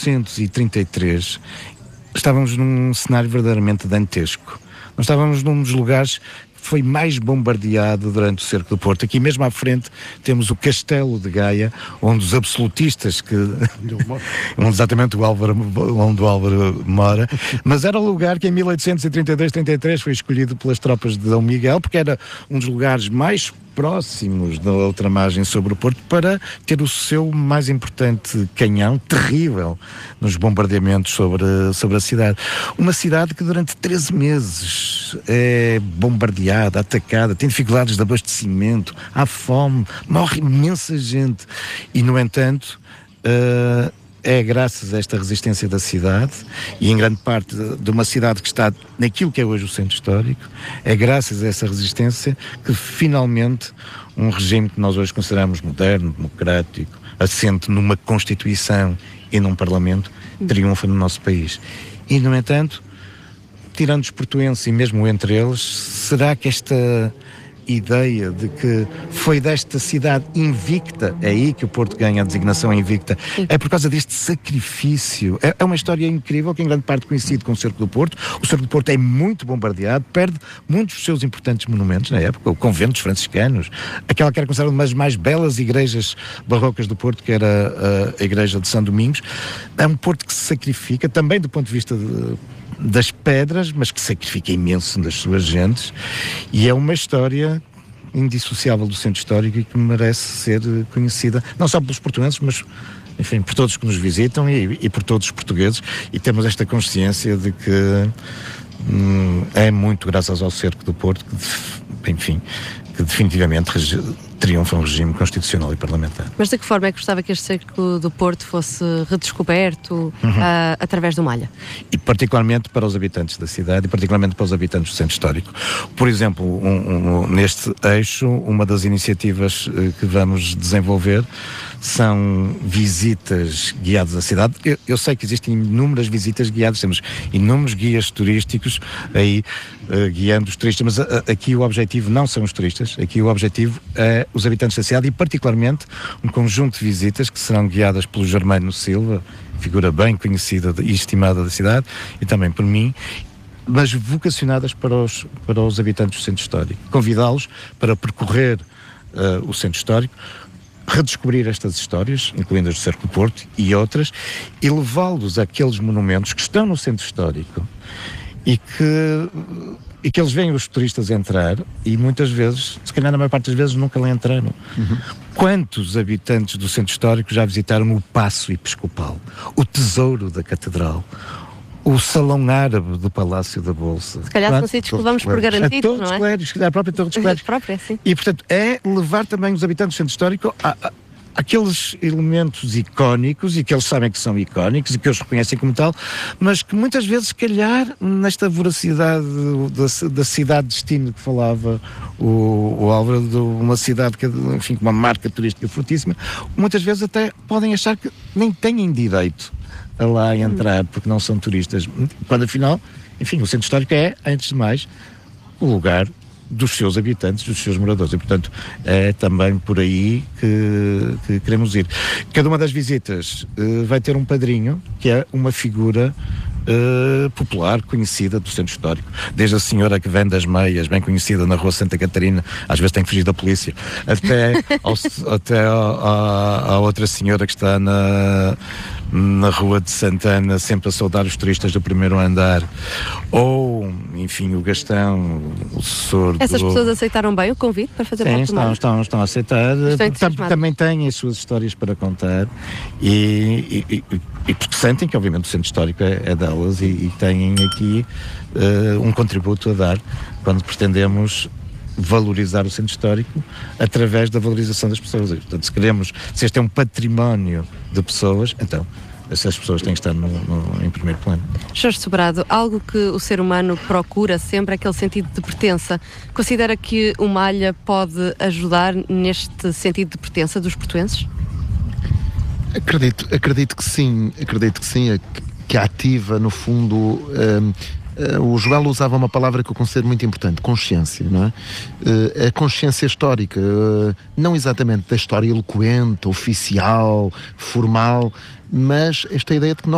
1933 estávamos num cenário verdadeiramente dantesco. Nós estávamos num dos lugares que foi mais bombardeado durante o cerco do Porto. Aqui mesmo à frente temos o Castelo de Gaia, onde os absolutistas, onde exatamente onde o Álvaro mora, mas era o lugar que em 1832-33 foi escolhido pelas tropas de Dom Miguel, porque era um dos lugares mais próximos da outra margem sobre o Porto para ter o seu mais importante canhão terrível nos bombardeamentos sobre a cidade. Uma cidade que durante 13 meses é bombardeada, atacada, tem dificuldades de abastecimento, há fome, morre imensa gente e, no entanto, é graças a esta resistência da cidade e em grande parte de uma cidade que está naquilo que é hoje o centro histórico, é graças a essa resistência que finalmente um regime que nós hoje consideramos moderno, democrático, assente numa Constituição e num Parlamento, triunfa no nosso país. E, no entanto, tirando os portuenses e mesmo entre eles, será que esta ideia de que foi desta cidade invicta, é aí que o Porto ganha a designação invicta, é por causa deste sacrifício. É uma história incrível que em grande parte coincide com o Cerco do Porto. O Cerco do Porto é muito bombardeado, perde muitos dos seus importantes monumentos na época, o convento dos franciscanos, aquela que era considerada uma das mais belas igrejas barrocas do Porto, que era a igreja de São Domingos. É um Porto que se sacrifica, também do ponto de vista das pedras, mas que sacrifica imenso das suas gentes, e é uma história indissociável do centro histórico e que merece ser conhecida, não só pelos portugueses, mas, enfim, por todos que nos visitam e por todos os portugueses, e temos esta consciência de que é muito graças ao Cerco do Porto que, enfim, que definitivamente triunfa um regime constitucional e parlamentar. Mas de que forma é que gostava que este Cerco do Porto fosse redescoberto através do Malha? E particularmente para os habitantes da cidade e particularmente para os habitantes do centro histórico. Por exemplo, neste eixo, uma das iniciativas que vamos desenvolver são visitas guiadas à cidade. Eu sei que existem inúmeras visitas guiadas, temos inúmeros guias turísticos aí guiando os turistas, mas aqui o objetivo não são os turistas, aqui o objetivo é os habitantes da cidade e particularmente um conjunto de visitas que serão guiadas pelo Germano Silva, figura bem conhecida e estimada da cidade, e também por mim, mas vocacionadas para os habitantes do centro histórico. Convidá-los para percorrer o centro histórico, redescobrir estas histórias, incluindo as do Cerco do Porto e outras, e levá-los àqueles monumentos que estão no centro histórico e que eles veem os turistas entrar e muitas vezes, se calhar na maior parte das vezes, nunca lá entraram. Quantos habitantes do centro histórico já visitaram o Paço Episcopal, o Tesouro da Catedral, o Salão Árabe do Palácio da Bolsa? Se calhar são sítios que levamos por garantido, não é? Clérigos, a própria Torre dos Clérigos. Sim. E, portanto, é levar também os habitantes do centro histórico aqueles elementos icónicos e que eles sabem que são icónicos e que eles reconhecem como tal, mas que muitas vezes, se calhar, nesta voracidade da cidade-destino que falava o Álvaro, de uma cidade que, enfim, com uma marca turística fortíssima, muitas vezes até podem achar que nem têm direito a lá entrar porque não são turistas, quando afinal, enfim, o centro histórico é, antes de mais, o lugar dos seus habitantes, dos seus moradores, e portanto é também por aí que queremos ir. Cada uma das visitas vai ter um padrinho, que é uma figura popular, conhecida do centro histórico, desde a senhora que vende as meias, bem conhecida na Rua Santa Catarina, às vezes tem que fugir da polícia, até à outra senhora que está na Rua de Santana, sempre a saudar os turistas do primeiro andar, ou, enfim, o Gastão, o Sordo. Essas pessoas aceitaram bem o convite para fazer parte do Malha? Estão a aceitar. Também têm as suas histórias para contar e porque sentem que, obviamente, o centro histórico é delas e têm aqui um contributo a dar quando pretendemos valorizar o centro histórico através da valorização das pessoas. Portanto, se este é um património de pessoas, então essas pessoas têm que estar em primeiro plano. Jorge Sobrado, algo que o ser humano procura sempre é aquele sentido de pertença. Considera que o Malha pode ajudar neste sentido de pertença dos portuenses? Acredito que sim, que ativa, no fundo, o Joel usava uma palavra que eu considero muito importante, consciência, não é? A consciência histórica, não exatamente da história eloquente, oficial, formal, mas esta ideia de que nós